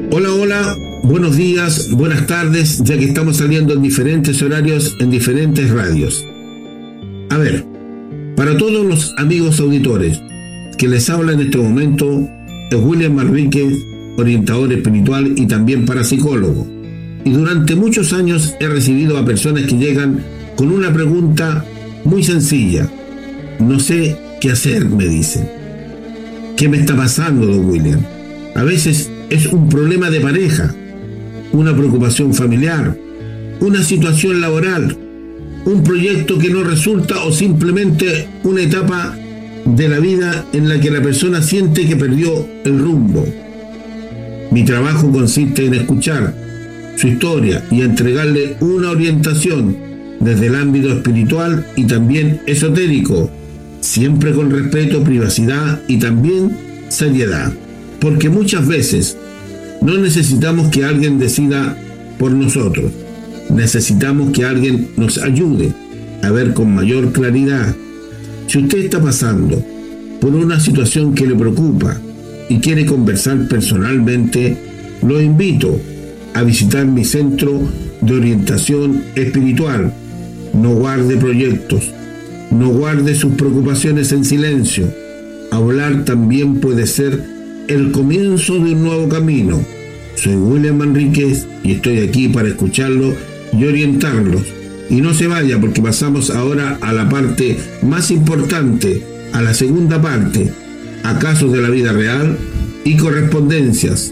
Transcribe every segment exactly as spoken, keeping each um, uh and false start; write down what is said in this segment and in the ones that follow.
Hola, hola, buenos días, buenas tardes, ya que estamos saliendo en diferentes horarios, en diferentes radios. A ver, para todos los amigos auditores que les habla en este momento es William Manríquez, orientador espiritual y también parapsicólogo. Y durante muchos años he recibido a personas que llegan con una pregunta muy sencilla. No sé qué hacer, me dicen. ¿Qué me está pasando, don William? A veces es un problema de pareja, una preocupación familiar, una situación laboral, un proyecto que no resulta o simplemente una etapa de la vida en la que la persona siente que perdió el rumbo. Mi trabajo consiste en escuchar su historia y entregarle una orientación desde el ámbito espiritual y también esotérico, siempre con respeto, privacidad y también seriedad. Porque muchas veces no necesitamos que alguien decida por nosotros. Necesitamos que alguien nos ayude a ver con mayor claridad. Si usted está pasando por una situación que le preocupa y quiere conversar personalmente, lo invito a visitar mi centro de orientación espiritual. No guarde proyectos, no guarde sus preocupaciones en silencio. Hablar también puede ser el comienzo de un nuevo camino. Soy William Manríquez y estoy aquí para escucharlo y orientarlos. Y no se vaya, porque pasamos ahora a la parte más importante, a la segunda parte, a casos de la vida real y correspondencias.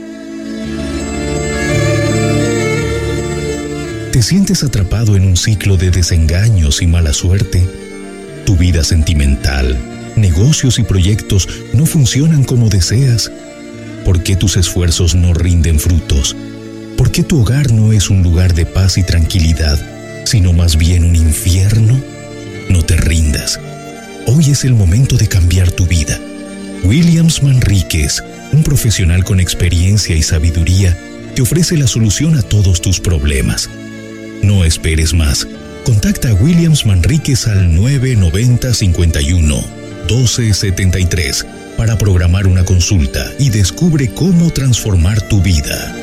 ¿Te sientes atrapado en un ciclo de desengaños y mala suerte? Tu vida sentimental, negocios y proyectos no funcionan como deseas. ¿Por qué tus esfuerzos no rinden frutos? ¿Por qué tu hogar no es un lugar de paz y tranquilidad, sino más bien un infierno? No te rindas. Hoy es el momento de cambiar tu vida. William Manríquez, un profesional con experiencia y sabiduría, te ofrece la solución a todos tus problemas. No esperes más. Contacta a William Manríquez al nueve noventa cincuenta y uno doce setenta y tres para programar una consulta y descubre cómo transformar tu vida.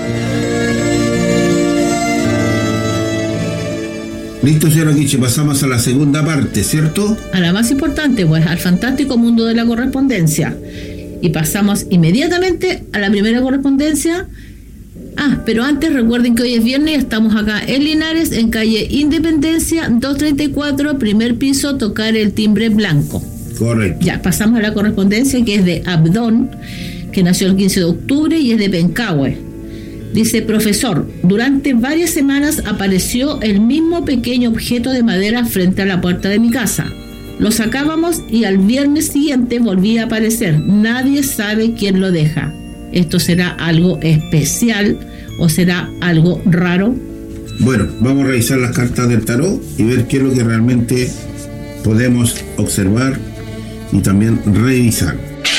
Listo, señora Quiche, pasamos a la segunda parte, ¿cierto? A la más importante, pues, al fantástico mundo de la correspondencia. Y pasamos inmediatamente a la primera correspondencia. Ah, pero antes recuerden que hoy es viernes y estamos acá en Linares, en calle Independencia doscientos treinta y cuatro, primer piso, tocar el timbre blanco. Correcto. Ya, pasamos a la correspondencia, que es de Abdón, que nació el quince de octubre y es de Pencahue. Dice: profesor, durante varias semanas apareció el mismo pequeño objeto de madera frente a la puerta de mi casa. Lo sacábamos y al viernes siguiente volvía a aparecer. Nadie sabe quién lo deja. ¿Esto será algo especial o será algo raro? Bueno, vamos a revisar las cartas del tarot y ver qué es lo que realmente podemos observar y también revisar.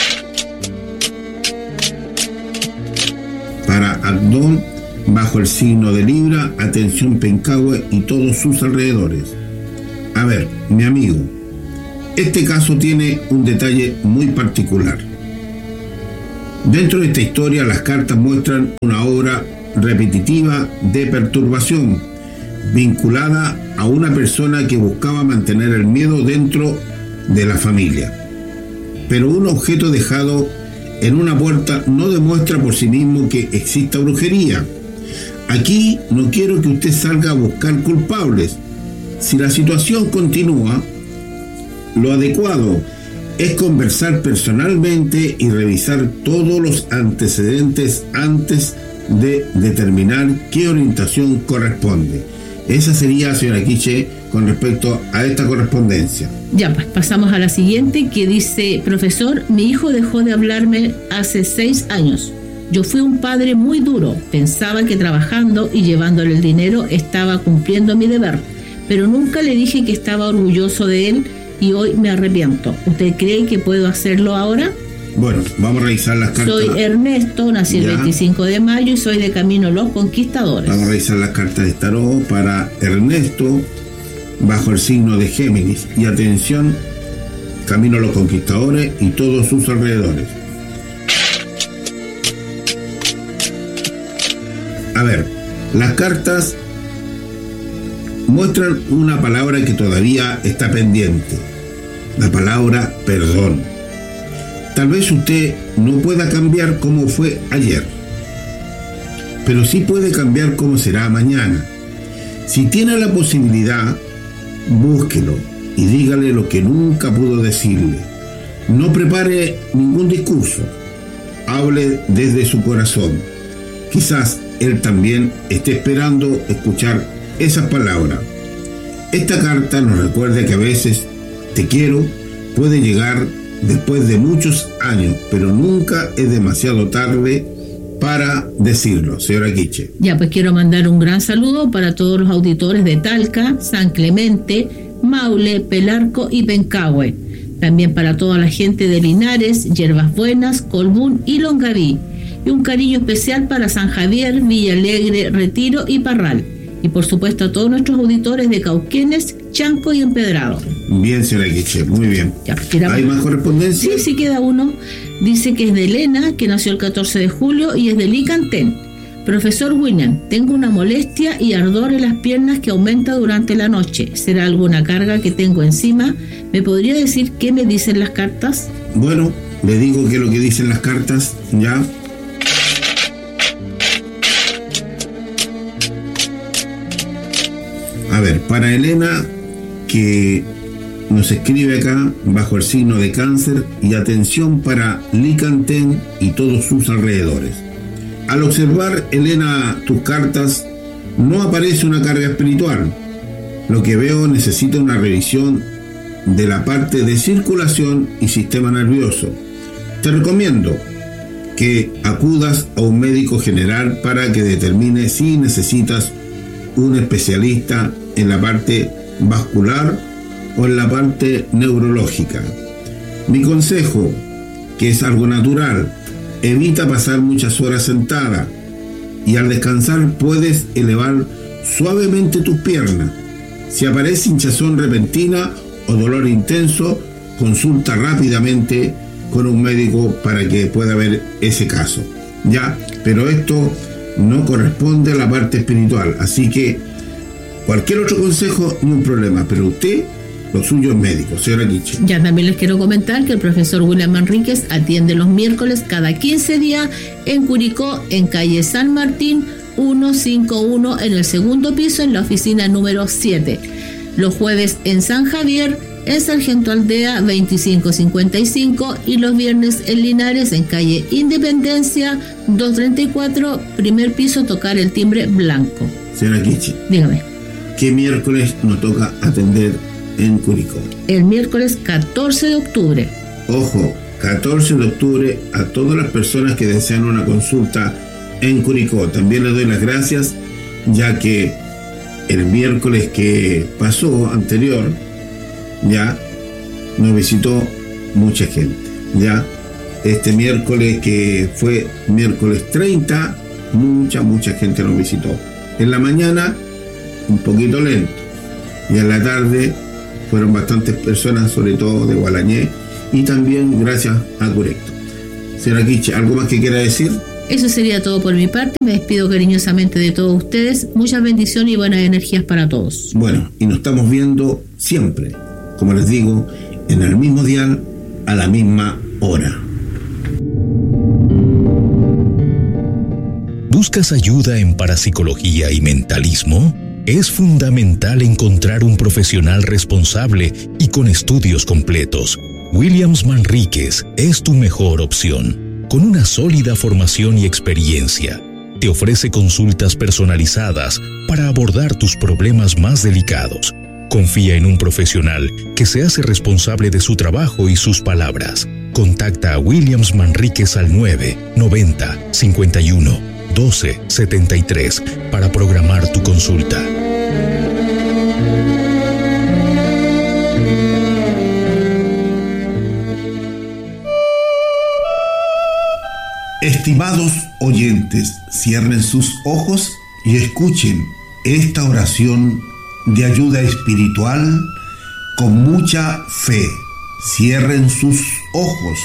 Para Abdón, bajo el signo de Libra, atención Pencahue y todos sus alrededores. A ver, mi amigo, este caso tiene un detalle muy particular. Dentro de esta historia, las cartas muestran una obra repetitiva de perturbación vinculada a una persona que buscaba mantener el miedo dentro de la familia. Pero un objeto dejado en una puerta no demuestra por sí mismo que exista brujería. Aquí no quiero que usted salga a buscar culpables. Si la situación continúa, lo adecuado es conversar personalmente y revisar todos los antecedentes antes de determinar qué orientación corresponde. Esa sería, señora Quiche, con respecto a esta correspondencia. Ya, pues pasamos a la siguiente, que dice: profesor, mi hijo dejó de hablarme hace seis años. Yo fui un padre muy duro. Pensaba que trabajando y llevándole el dinero estaba cumpliendo mi deber, pero nunca le dije que estaba orgulloso de él y hoy me arrepiento. ¿Usted cree que puedo hacerlo ahora? Bueno, vamos a revisar las cartas. Soy Ernesto, nací el ya. veinticinco de mayo y soy de Camino Los Conquistadores. Vamos a revisar las cartas de tarot para Ernesto, bajo el signo de Géminis. Y atención, Camino Los Conquistadores y todos sus alrededores. A ver, las cartas muestran una palabra que todavía está pendiente, la palabra perdón. Tal vez usted no pueda cambiar cómo fue ayer, pero sí puede cambiar cómo será mañana. Si tiene la posibilidad, búsquelo y dígale lo que nunca pudo decirle. No prepare ningún discurso, hable desde su corazón. Quizás él también esté esperando escuchar esas palabras. Esta carta nos recuerda que a veces te quiero puede llegar después de muchos años, pero nunca es demasiado tarde para decirlo, señora Quiche. Ya, pues quiero mandar un gran saludo para todos los auditores de Talca, San Clemente, Maule, Pelarco y Pencahue. También para toda la gente de Linares, Yerbas Buenas, Colbún y Longaví. Y un cariño especial para San Javier, Villa Alegre, Retiro y Parral. Y por supuesto a todos nuestros auditores de Cauquenes, Chanco y Empedrado. Bien, señora Quiche, muy bien. Ya, pues, ¿Hay más correspondencia? Sí, sí queda uno. Dice que es de Elena, que nació el catorce de julio y es de Licantén. Profesor William, tengo una molestia y ardor en las piernas que aumenta durante la noche. ¿Será alguna carga que tengo encima? ¿Me podría decir qué me dicen las cartas? Bueno, le digo que lo que dicen las cartas, ya. A ver, para Elena, que nos escribe acá bajo el signo de Cáncer, y atención para Licantén y todos sus alrededores. Al observar, Elena, tus cartas, no aparece una carga espiritual. Lo que veo necesita una revisión de la parte de circulación y sistema nervioso. Te recomiendo que acudas a un médico general para que determine si necesitas un especialista en la parte vascular o en la parte neurológica. Mi consejo, que es algo natural, evita pasar muchas horas sentada y al descansar puedes elevar suavemente tus piernas. Si aparece hinchazón repentina o dolor intenso, consulta rápidamente con un médico para que pueda ver ese caso. Ya, pero esto no corresponde a la parte espiritual, así que cualquier otro consejo, no hay problema, pero usted, lo suyo es médico, señora Quiche. Ya también les quiero comentar que el profesor William Manríquez atiende los miércoles cada quince días en Curicó, en calle San Martín ciento cincuenta y uno, en el segundo piso, en la oficina número siete. Los jueves en San Javier, en Sargento Aldea veinticinco cincuenta y cinco, y los viernes en Linares, en calle Independencia doscientos treinta y cuatro, primer piso, tocar el timbre blanco. Señora Quiche, dígame. ¿Qué miércoles nos toca atender en Curicó? El miércoles catorce de octubre. Ojo, catorce de octubre a todas las personas que desean una consulta en Curicó. También les doy las gracias, ya que el miércoles que pasó anterior, ya nos visitó mucha gente. Ya este miércoles que fue miércoles treinta, mucha, mucha gente nos visitó. En la mañana un poquito lento y en la tarde fueron bastantes personas, sobre todo de Gualañé y también gracias a Curecto. Señora Quiche, ¿algo más que quiera decir? Eso sería todo por mi parte. Me despido cariñosamente de todos ustedes. Muchas bendiciones y buenas energías para todos. Bueno, y nos estamos viendo siempre, como les digo, en el mismo dial, a la misma hora. ¿Buscas ayuda en parapsicología y mentalismo? Es fundamental encontrar un profesional responsable y con estudios completos. Williams Manríquez es tu mejor opción. Con una sólida formación y experiencia, te ofrece consultas personalizadas para abordar tus problemas más delicados. Confía en un profesional que se hace responsable de su trabajo y sus palabras. Contacta a Williams Manríquez al nueve noventa cincuenta y uno doce setenta y tres para programar tu consulta. Estimados oyentes, cierren sus ojos y escuchen esta oración de ayuda espiritual con mucha fe. Cierren sus ojos.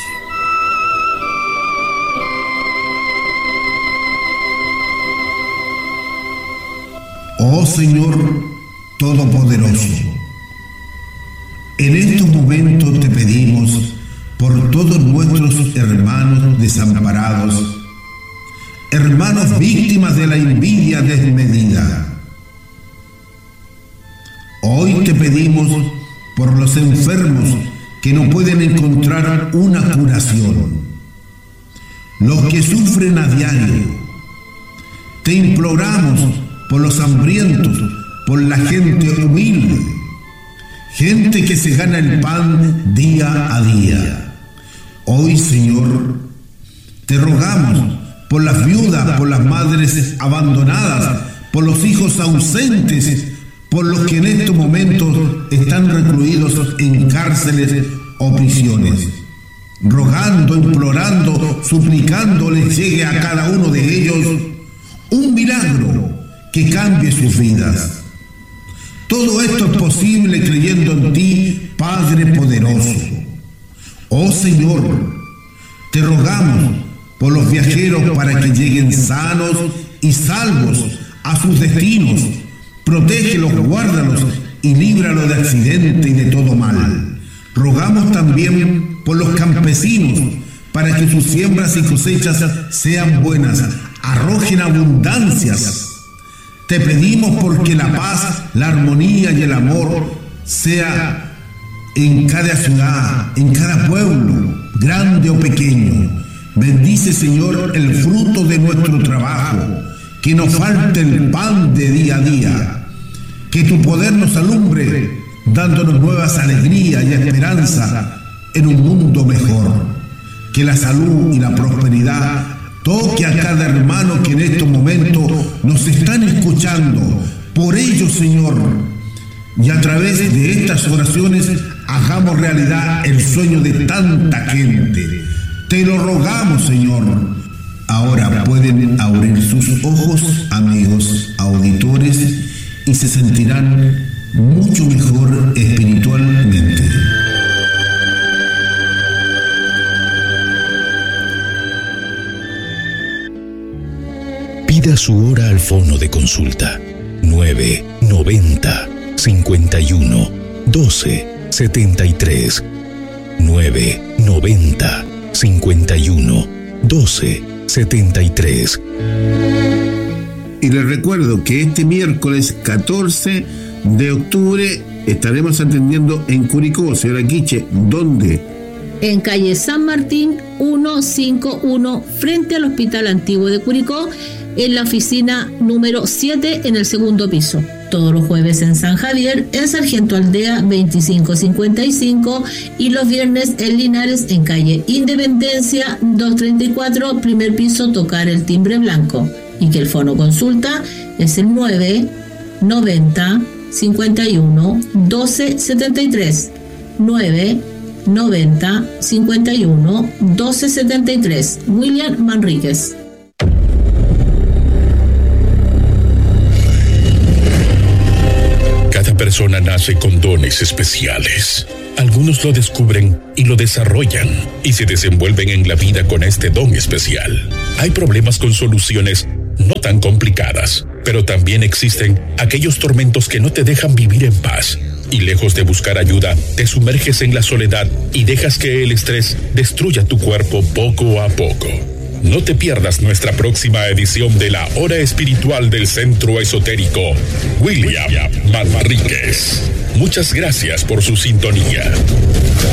Oh Señor Todopoderoso, en estos momentos te pedimos por todos nuestros hermanos desamparados, hermanos víctimas de la envidia desmedida. Hoy te pedimos por los enfermos que no pueden encontrar una curación, los que sufren a diario. Te imploramos por los hambrientos, por la gente humilde, gente que se gana el pan día a día. Hoy, Señor, te rogamos por las viudas, por las madres abandonadas, por los hijos ausentes, por los que en estos momentos están recluidos en cárceles o prisiones. Rogando, implorando, suplicando les llegue a cada uno de ellos un milagro que cambie sus vidas. Todo esto es posible creyendo en ti, Padre poderoso. Oh Señor, te rogamos por los viajeros para que lleguen sanos y salvos a sus destinos. Protégelos, guárdalos y líbralos de accidente y de todo mal. Rogamos también por los campesinos para que sus siembras y cosechas sean buenas, arrojen abundancias. Te pedimos porque la paz, la armonía y el amor sea en cada ciudad, en cada pueblo, grande o pequeño. Bendice, Señor, el fruto de nuestro trabajo, que nos falte el pan de día a día, que tu poder nos alumbre, dándonos nuevas alegrías y esperanza en un mundo mejor. Que la salud y la prosperidad toque a cada hermano que en estos momentos nos están escuchando. Por ello, Señor, y a través de estas oraciones hagamos realidad el sueño de tanta gente. Te lo rogamos, Señor. Ahora pueden abrir sus ojos, amigos auditores, y se sentirán mucho mejor espiritualmente. Pida su hora al fono de consulta nueve noventa cincuenta y uno doce setenta y tres nueve noventa cincuenta y uno doce setenta y tres. Y les recuerdo que este miércoles catorce de octubre estaremos atendiendo en Curicó. Señora Quiche, ¿dónde? En calle San Martín ciento cincuenta y uno, frente al Hospital Antiguo de Curicó, en la oficina número siete, en el segundo piso. Todos los jueves en San Javier, en Sargento Aldea veinticinco cincuenta y cinco, y los viernes en Linares, en calle Independencia doscientos treinta y cuatro, primer piso, tocar el timbre blanco. Y que el fono consulta es el nueve noventa cincuenta y uno doce setenta y tres, nueve noventa cincuenta y uno doce setenta y tres. William Manríquez. Cada persona nace con dones especiales. Algunos lo descubren y lo desarrollan y se desenvuelven en la vida con este don especial. Hay problemas con soluciones no tan complicadas, pero también existen aquellos tormentos que no te dejan vivir en paz. Y lejos de buscar ayuda, te sumerges en la soledad y dejas que el estrés destruya tu cuerpo poco a poco. No te pierdas nuestra próxima edición de la Hora Espiritual del Centro Esotérico William Manríquez. Muchas gracias por su sintonía.